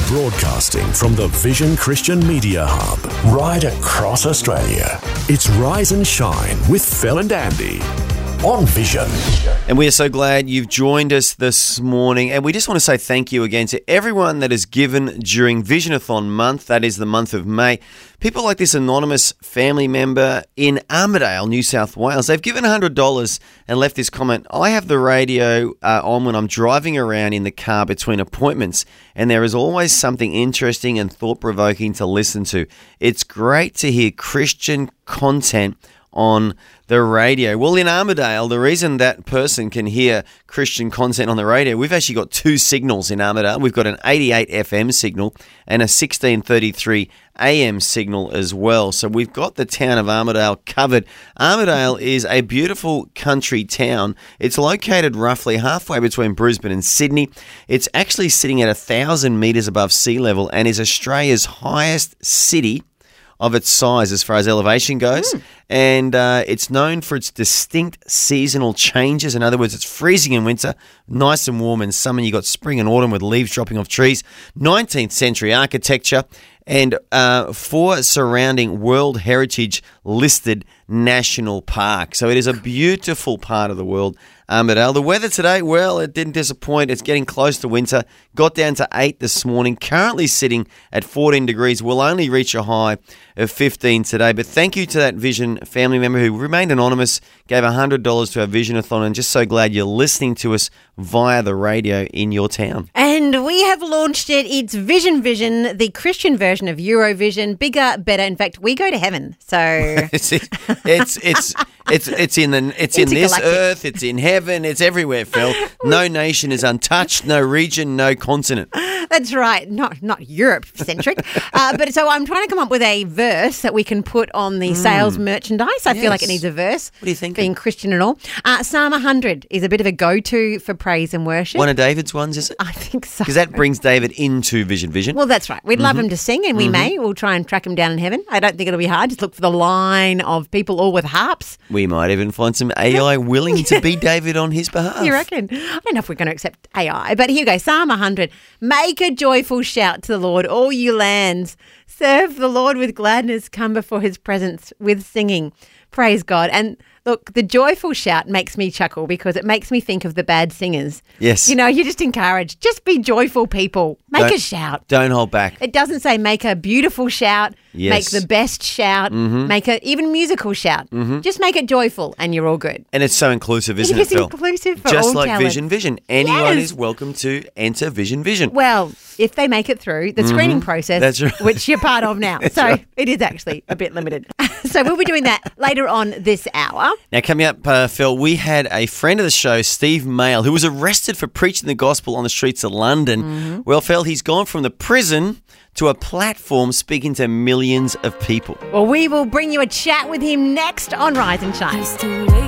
Broadcasting from the Vision Christian Media Hub, right across Australia. It's Rise and Shine with Phil and Andy on Vision. And we are so glad you've joined us this morning. And we just want to say thank you again to everyone that has given during Visionathon month. That is the month of May. People like this anonymous family member in Armidale, New South Wales. They've given $100 and left this comment. I have the radio on when I'm driving around in the car between appointments, and there is always something interesting and thought-provoking to listen to. It's great to hear Christian content on the radio. Well, in Armidale, the reason that person can hear Christian content on the radio, we've actually got two signals in Armidale. We've got an 88 FM signal and a 1633 AM signal as well. So we've got the town of Armidale covered. Armidale is a beautiful country town. It's located roughly halfway between Brisbane and Sydney. It's actually sitting at 1,000 metres above sea level and is Australia's highest city of its size as far as elevation goes. And it's known for its distinct seasonal changes. In other words, it's freezing in winter, nice and warm in summer. You got spring and autumn with leaves dropping off trees, 19th century architecture, and 4 surrounding World Heritage listed national parks. So it is a beautiful part of the world. Armidale. The weather today, well, it didn't disappoint. It's getting close to winter. Got down to 8 this morning. Currently sitting at 14 degrees. We'll only reach a high of 15 today. But thank you to that Vision family member who remained anonymous, gave $100 to our Visionathon, and just so glad you're listening to us via the radio in your town. And we have launched it. It's Vision, the Christian version of Eurovision. Bigger, better. In fact, we go to heaven. So it's in this earth. It's in heaven. It's everywhere, Phil. No nation is untouched. No region. No continent. That's right. Not Europe-centric. But so I'm trying to come up with a verse that we can put on the sales merchandise. I feel like it needs a verse. What do you think? Being Christian and all. Psalm 100 is a bit of a go-to for praise and worship. One of David's ones, is it? I think so. Because that brings David into Vision. Well, that's right. We'd love him to sing, and we may. We'll try and track him down in heaven. I don't think it'll be hard. Just look for the line of people all with harps. We might even find some AI willing to be David on his behalf. You reckon? I don't know if we're going to accept AI, but here you go. Psalm 100. Make a joyful shout to the Lord, all you lands. Serve the Lord with gladness. Come before his presence with singing. Praise God. And look, the joyful shout makes me chuckle because it makes me think of the bad singers. Yes. You know, you're just encouraged. Just be joyful, people. Make a shout. Don't hold back. It doesn't say make a beautiful shout, make the best shout, make a even musical shout. Just make it joyful and you're all good. And it's so inclusive, isn't it, Phil? It's inclusive for just all like talent. Vision. Anyone is welcome to enter Vision. Well, if they make it through the screening process, That's right. which you're part of now. So it is actually a bit limited. So we'll be doing that later on this hour. Now, coming up, Phil, we had a friend of the show, Steve Mail, who was arrested for preaching the gospel on the streets of London. Well, Phil, he's gone from the prison to a platform speaking to millions of people. Well, we will bring you a chat with him next on Rise and Shine.